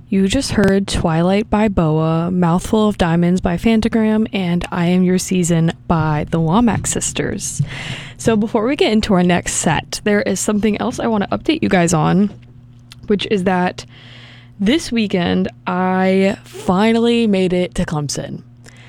You just heard Twilight by Boa, Mouthful of Diamonds by Fantagram, and I Am Your Season by the Womack Sisters. So before we get into our next set, there is something else I want to update you guys on, which is that this weekend I finally made it to Clemson.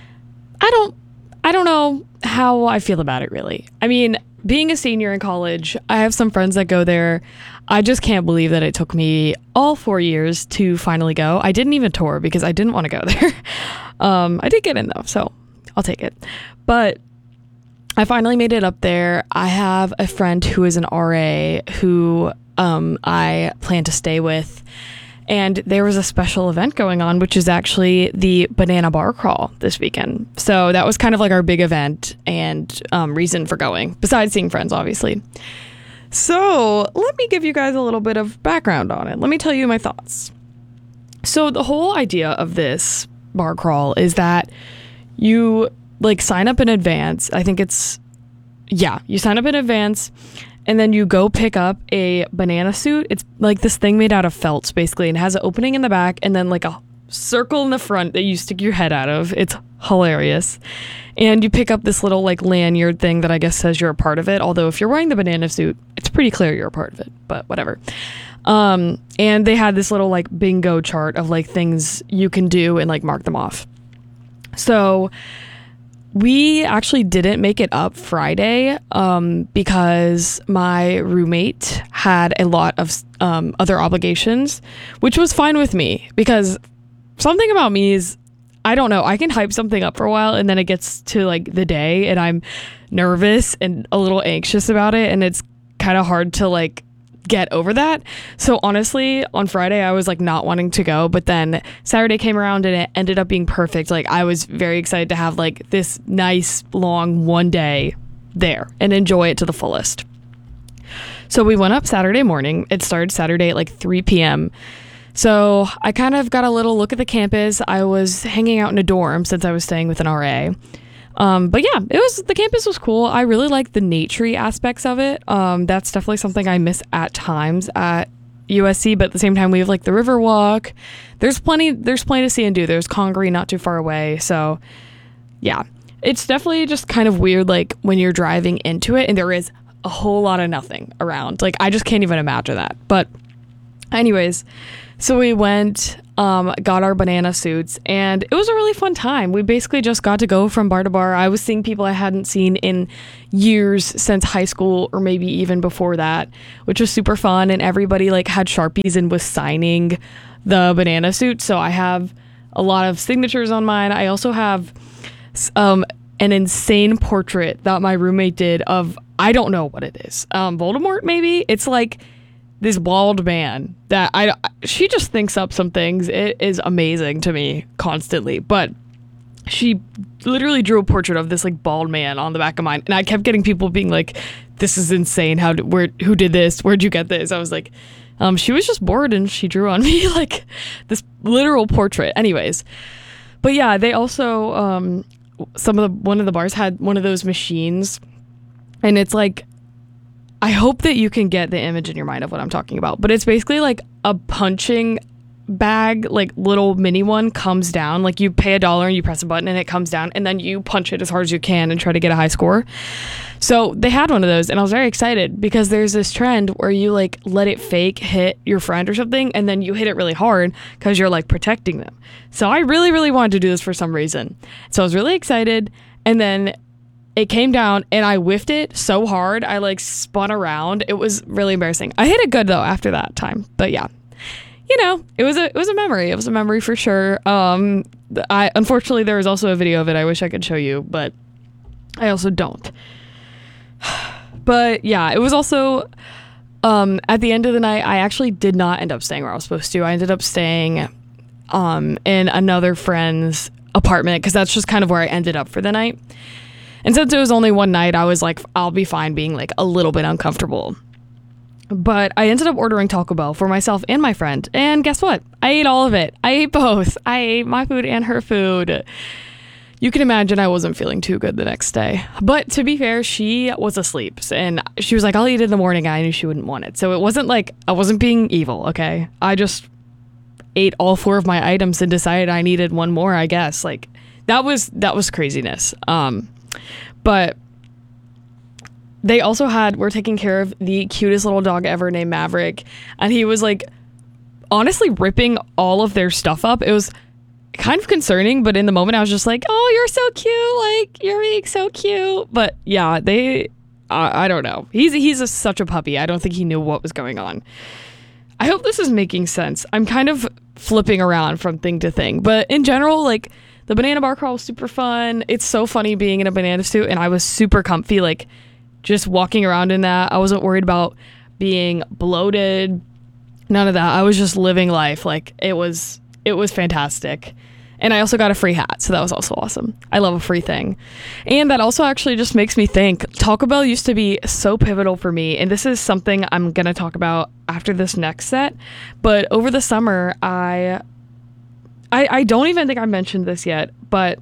I don't know how I feel about it, really. I mean, being a senior in college, I have some friends that go there. I just can't believe that it took me all 4 years to finally go. I didn't even tour because I didn't want to go there. I did get in though, so I'll take it. But I finally made it up there. I have a friend who is an RA who I plan to stay with. And there was a special event going on, which is actually the Banana Bar Crawl this weekend. So that was kind of like our big event and reason for going, besides seeing friends, obviously. So let me give you guys a little bit of background on it. Let me tell you my thoughts. So the whole idea of this bar crawl is that you sign up in advance. I think you sign up in advance. And then you go pick up a banana suit. It's like this thing made out of felts, basically, and it has an opening in the back and then like a circle in the front that you stick your head out of. It's hilarious. And you pick up this little lanyard thing that I guess says you're a part of it. Although if you're wearing the banana suit, it's pretty clear you're a part of it, but whatever. And they had this little bingo chart of things you can do and mark them off. So we actually didn't make it up Friday because my roommate had a lot of other obligations, which was fine with me because something about me is, I don't know, I can hype something up for a while and then it gets to the day and I'm nervous and a little anxious about it and it's kind of hard to get over that. So honestly, on Friday I was not wanting to go, but then Saturday came around and it ended up being perfect. I was very excited to have this nice long one day there and enjoy it to the fullest. So we went up Saturday morning. It started Saturday at 3 p.m. So I kind of got a little look at the campus. I was hanging out in a dorm since I was staying with an RA. But yeah, the campus was cool. I really like the naturey aspects of it. That's definitely something I miss at times at USC, but at the same time we have the river walk. There's plenty to see and do. There's Congaree not too far away. So yeah, it's definitely just kind of weird when you're driving into it and there is a whole lot of nothing around. I just can't even imagine that. But anyways, so we went, got our banana suits, and it was a really fun time. We basically just got to go from bar to bar. I was seeing people I hadn't seen in years since high school, or maybe even before that, which was super fun. And everybody had Sharpies and was signing the banana suit. So I have a lot of signatures on mine. I also have an insane portrait that my roommate did of, I don't know what it is. Voldemort, maybe? It's this bald man that she just thinks up some things. It is amazing to me constantly, but she literally drew a portrait of this bald man on the back of mine, and I kept getting people being this is insane. Who did this? Where'd you get this? I was she was just bored and she drew on me this literal portrait. Anyways, but yeah, they also one of the bars had one of those machines, and it's I hope that you can get the image in your mind of what I'm talking about, but it's basically a punching bag, little mini one comes down, you pay $1 and you press a button and it comes down and then you punch it as hard as you can and try to get a high score. So they had one of those and I was very excited because there's this trend where you let it fake hit your friend or something and then you hit it really hard because you're protecting them. So I really, really wanted to do this for some reason. So I was really excited, and then it came down and I whiffed it so hard I spun around. It was really embarrassing. I hit it good though after that time. But yeah, it was a memory. It was a memory for sure. Unfortunately there was also a video of it I wish I could show you, but I also don't. But yeah, it was also at the end of the night I actually did not end up staying where I was supposed to. I ended up staying in another friend's apartment because that's just kind of where I ended up for the night. And since it was only one night, I was I'll be fine being a little bit uncomfortable. But I ended up ordering Taco Bell for myself and my friend. And guess what? I ate all of it. I ate both. I ate my food and her food. You can imagine I wasn't feeling too good the next day. But to be fair, she was asleep. And she was I'll eat it in the morning. I knew she wouldn't want it. So it wasn't I wasn't being evil, okay? I just ate all 4 of my items and decided I needed one more, I guess. Like that was craziness. But they also were taking care of the cutest little dog ever named Maverick, and he was like honestly ripping all of their stuff up. It was kind of concerning, but in the moment I was just like, oh, you're so cute, like you're being so cute. But yeah, I don't know, he's such a puppy. I don't think he knew what was going on. I hope this is making sense. I'm kind of flipping around from thing to thing, but in general, like the banana bar crawl was super fun. It's so funny being in a banana suit, and I was super comfy, like just walking around in that. I wasn't worried about being bloated, none of that. I was just living life. Like it was fantastic. And I also got a free hat, so that was also awesome. I love a free thing. And that also actually just makes me think, Taco Bell used to be so pivotal for me, and this is something I'm going to talk about after this next set. But over the summer, I don't even think I mentioned this yet, but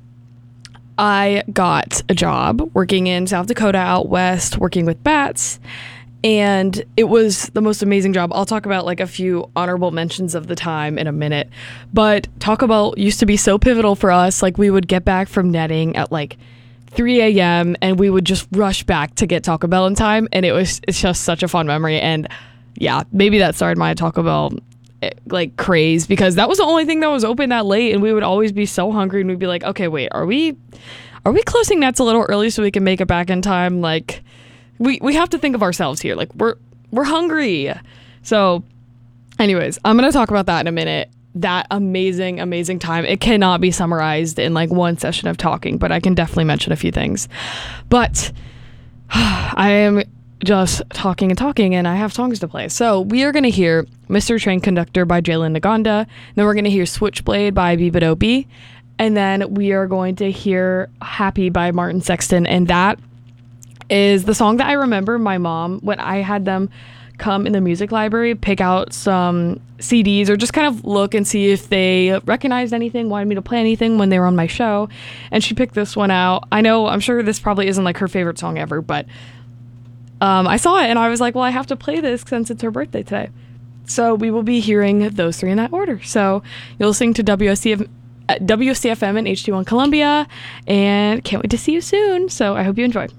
I got a job working in South Dakota out west, working with bats. And it was the most amazing job. I'll talk about like a few honorable mentions of the time in a minute. But Taco Bell used to be so pivotal for us. Like we would get back from netting at like 3 a.m. and we would just rush back to get Taco Bell in time. And it's just such a fun memory. And yeah, maybe that started my Taco Bell like craze, because that was the only thing that was open that late. And we would always be so hungry, and we'd be like, okay, wait, are we closing nets a little early so we can make it back in time? Like, we have to think of ourselves here. Like we're hungry. So anyways, I'm going to talk about that in a minute. That amazing, amazing time. It cannot be summarized in like one session of talking, but I can definitely mention a few things. But I am just talking and talking, and I have songs to play. So we are going to hear Mr. Train Conductor by Jalen Naganda. Then we're going to hear Switchblade by Beabadobe. And then we are going to hear Happy by Martin Sexton. And that is the song that I remember my mom, when I had them come in the music library, pick out some CDs or just kind of look and see if they recognized anything, wanted me to play anything when they were on my show. And she picked this one out. I'm sure this probably isn't like her favorite song ever, but I saw it and I was like, well, I have to play this since it's her birthday today. So we will be hearing those 3 in that order. So you're listening to WCFM and HD1 Columbia, and can't wait to see you soon. So I hope you enjoy.